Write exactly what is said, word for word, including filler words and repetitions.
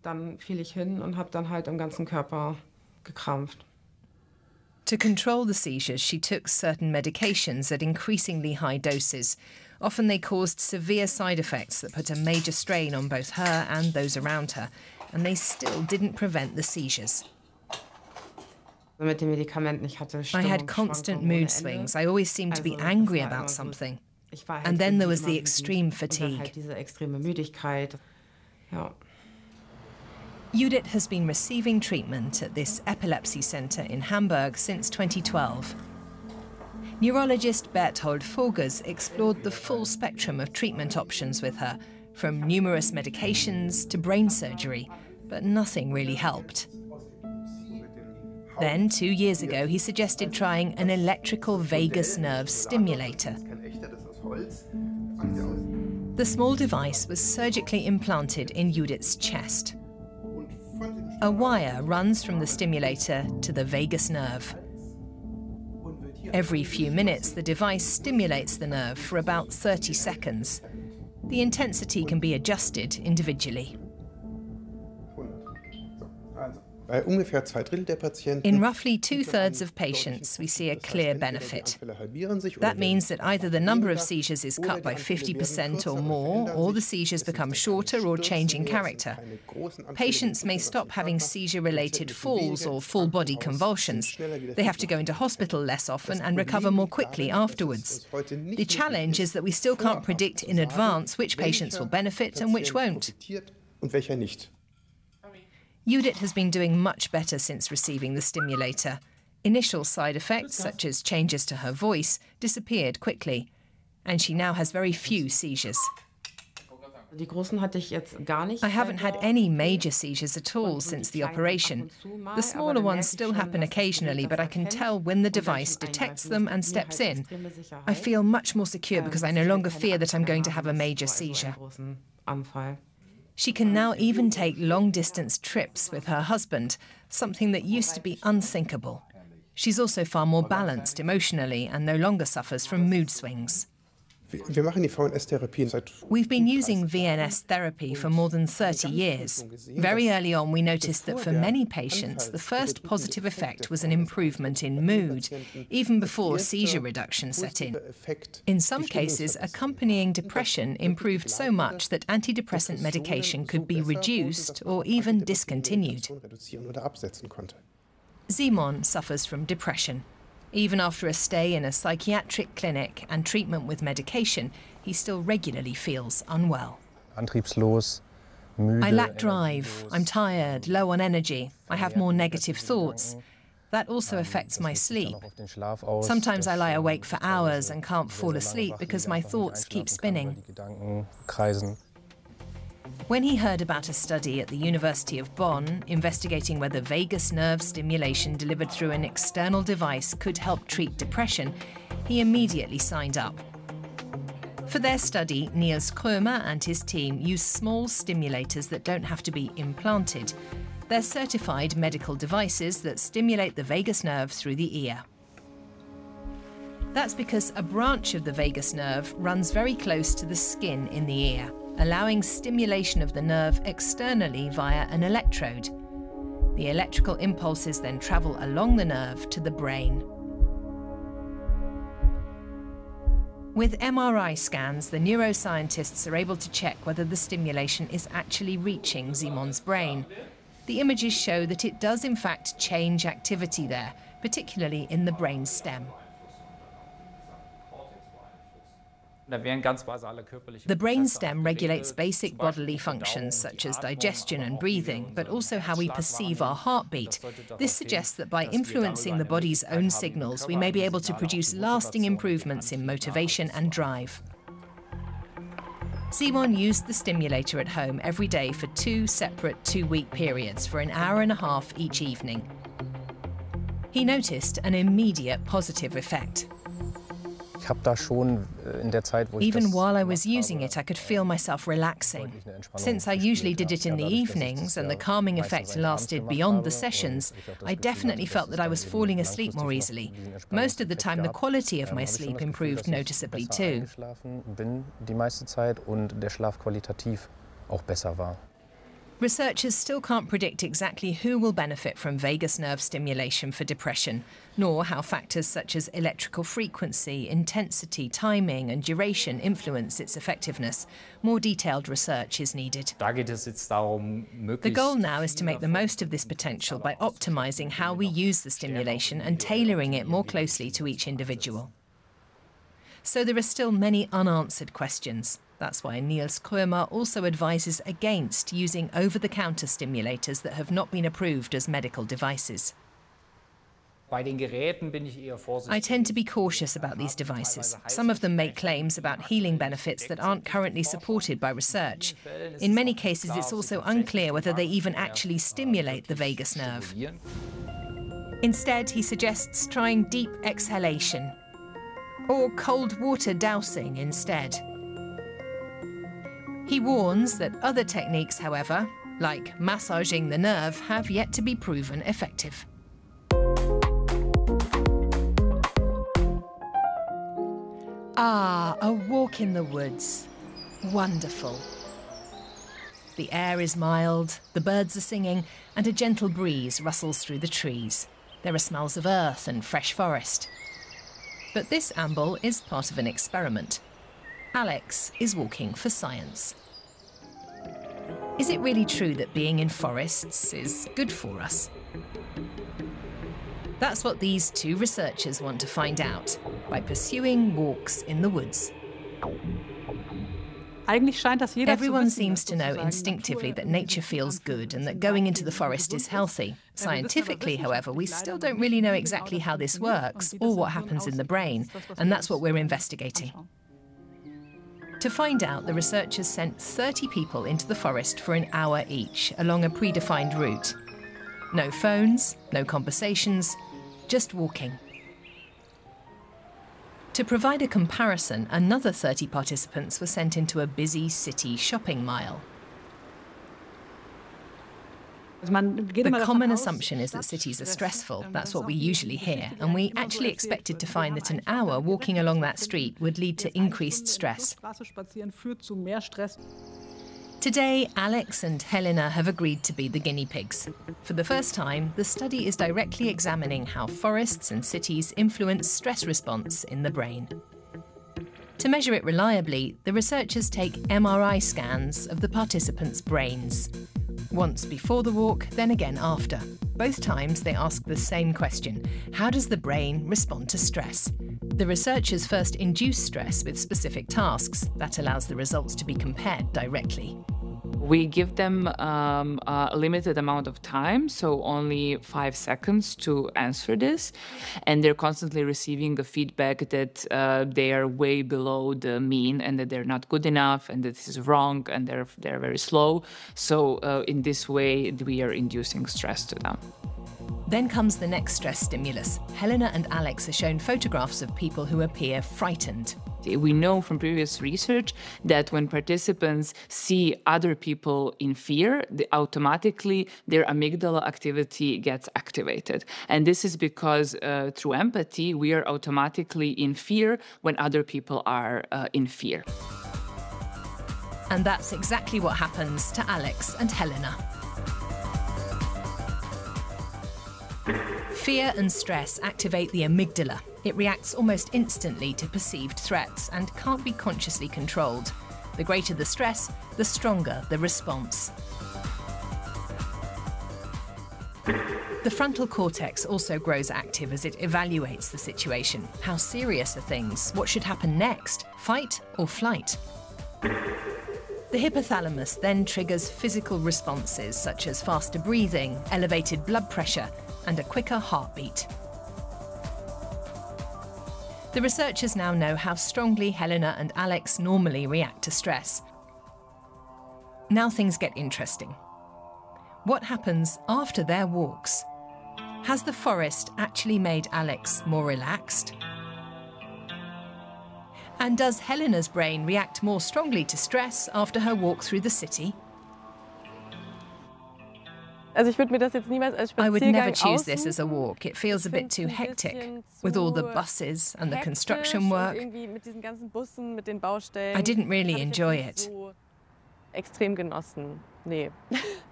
Dann fiel ich hin und habe dann halt im ganzen Körper gekrampft. To control the seizures, she took certain medications at increasingly high doses. Often they caused severe side effects that put a major strain on both her and those around her, and they still didn't prevent the seizures. Mit den Medikamenten, ich hatte I had constant mood swings. I always seemed to be angry about something. And then there was the extreme fatigue. Judith has been receiving treatment at this epilepsy centre in Hamburg since twenty twelve. Neurologist Berthold Vogers explored the full spectrum of treatment options with her, from numerous medications to brain surgery, but nothing really helped. Then, two years ago, he suggested trying an electrical vagus nerve stimulator. The small device was surgically implanted in Judith's chest. A wire runs from the stimulator to the vagus nerve. Every few minutes, the device stimulates the nerve for about thirty seconds. The intensity can be adjusted individually. In roughly two-thirds of patients, we see a clear benefit. That means that either the number of seizures is cut by fifty percent or more, or the seizures become shorter or change in character. Patients may stop having seizure-related falls or full-body convulsions. They have to go into hospital less often and recover more quickly afterwards. The challenge is that we still can't predict in advance which patients will benefit and which won't. Judith has been doing much better since receiving the stimulator. Initial side effects, such as changes to her voice, disappeared quickly, and she now has very few seizures. I haven't had any major seizures at all since the operation. The smaller ones still happen occasionally, but I can tell when the device detects them and steps in. I feel much more secure because I no longer fear that I'm going to have a major seizure. She can now even take long-distance trips with her husband, something that used to be unthinkable. She's also far more balanced emotionally and no longer suffers from mood swings. We've been using V N S therapy for more than thirty years. Very early on, we noticed that for many patients, the first positive effect was an improvement in mood, even before seizure reduction set in. In some cases, accompanying depression improved so much that antidepressant medication could be reduced or even discontinued. Simon suffers from depression. Even after a stay in a psychiatric clinic and treatment with medication, he still regularly feels unwell. I lack drive, I'm tired, low on energy, I have more negative thoughts. That also affects my sleep. Sometimes I lie awake for hours and can't fall asleep because my thoughts keep spinning. When he heard about a study at the University of Bonn investigating whether vagus nerve stimulation delivered through an external device could help treat depression, he immediately signed up. For their study, Niels Krömer and his team use small stimulators that don't have to be implanted. They're certified medical devices that stimulate the vagus nerve through the ear. That's because a branch of the vagus nerve runs very close to the skin in the ear, allowing stimulation of the nerve externally via an electrode. The electrical impulses then travel along the nerve to the brain. With M R I scans, the neuroscientists are able to check whether the stimulation is actually reaching Simon's brain. The images show that it does in fact change activity there, particularly in the brain stem. The brainstem regulates basic bodily functions such as digestion and breathing, but also how we perceive our heartbeat. This suggests that by influencing the body's own signals, we may be able to produce lasting improvements in motivation and drive. Simon used the stimulator at home every day for two separate two-week periods for an hour and a half each evening. He noticed an immediate positive effect. Even while I was using it, I could feel myself relaxing. Since I usually did it in the evenings and the calming effect lasted beyond the sessions, I definitely felt that I was falling asleep more easily. Most of the time, the quality of my sleep improved noticeably too. Researchers still can't predict exactly who will benefit from vagus nerve stimulation for depression, nor how factors such as electrical frequency, intensity, timing and duration influence its effectiveness. More detailed research is needed. The goal now is to make the most of this potential by optimizing how we use the stimulation and tailoring it more closely to each individual. So there are still many unanswered questions. That's why Niels Kroemer also advises against using over-the-counter stimulators that have not been approved as medical devices. I tend to be cautious about these devices. Some of them make claims about healing benefits that aren't currently supported by research. In many cases, it's also unclear whether they even actually stimulate the vagus nerve. Instead, he suggests trying deep exhalation or cold water dousing instead. He warns that other techniques, however, like massaging the nerve, have yet to be proven effective. Ah, a walk in the woods. Wonderful. The air is mild, the birds are singing, and a gentle breeze rustles through the trees. There are smells of earth and fresh forest. But this amble is part of an experiment. Alex is walking for science. Is it really true that being in forests is good for us? That's what these two researchers want to find out by pursuing walks in the woods. Everyone seems to know instinctively that nature feels good and that going into the forest is healthy. Scientifically, however, we still don't really know exactly how this works or what happens in the brain, and that's what we're investigating. To find out, the researchers sent thirty people into the forest for an hour each, along a predefined route. No phones, no conversations, just walking. To provide a comparison, another thirty participants were sent into a busy city shopping mile. The common assumption is that cities are stressful. That's what we usually hear. And we actually expected to find that an hour walking along that street would lead to increased stress. Today, Alex and Helena have agreed to be the guinea pigs. For the first time, the study is directly examining how forests and cities influence stress response in the brain. To measure it reliably, the researchers take M R I scans of the participants' brains. Once before the walk, then again after. Both times they ask the same question: how does the brain respond to stress? The researchers first induce stress with specific tasks. That allows the results to be compared directly. We give them um, a limited amount of time, so only five seconds to answer this. And they're constantly receiving the feedback that uh, they are way below the mean and that they're not good enough and that this is wrong and they're, they're very slow. So uh, in this way, we are inducing stress to them. Then comes the next stress stimulus. Helena and Alex are shown photographs of people who appear frightened. We know from previous research that when participants see other people in fear, they automatically their amygdala activity gets activated. And this is because uh, through empathy, we are automatically in fear when other people are uh, in fear. And that's exactly what happens to Alex and Helena. Fear and stress activate the amygdala. It reacts almost instantly to perceived threats and can't be consciously controlled. The greater the stress, the stronger the response. The frontal cortex also grows active as it evaluates the situation. How serious are things? What should happen next? Fight or flight? The hypothalamus then triggers physical responses such as faster breathing, elevated blood pressure, and a quicker heartbeat. The researchers now know how strongly Helena and Alex normally react to stress. Now things get interesting. What happens after their walks? Has the forest actually made Alex more relaxed? And does Helena's brain react more strongly to stress after her walk through the city? I would never choose this as a walk. It feels a bit too hectic, with all the buses and the construction work. I didn't really enjoy it.